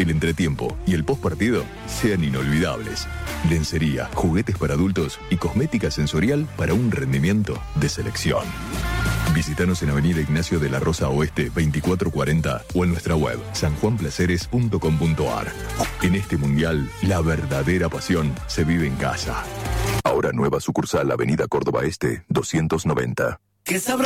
el entretiempo y el postpartido sean inolvidables. Lencería, juguetes para adultos y cosmética sensorial para un rendimiento de selección. Visítanos en Avenida Ignacio de la Rosa Oeste 2440 o en nuestra web sanjuanplaceres.com.ar. En este mundial, la verdadera pasión se vive en casa. Ahora nueva sucursal Avenida Córdoba Este 290. ¿Qué sabrá?